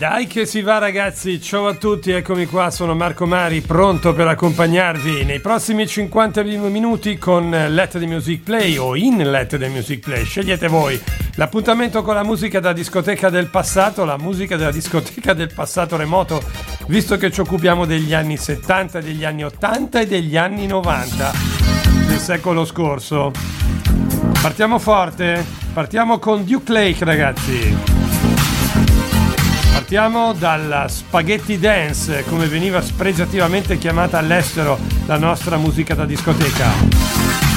Dai che si va ragazzi, ciao a tutti, eccomi qua, sono Marco Mari, pronto per accompagnarvi nei prossimi 50 minuti con Let the Music Play o in Let the Music Play, scegliete voi. L'appuntamento con la musica da discoteca del passato, la musica della discoteca del passato remoto, visto che ci occupiamo degli anni 70, degli anni 80 e degli anni 90 del secolo scorso. Partiamo forte, partiamo con Duke Lake ragazzi. Partiamo dalla Spaghetti Dance, come veniva spregiativamente chiamata all'estero la nostra musica da discoteca.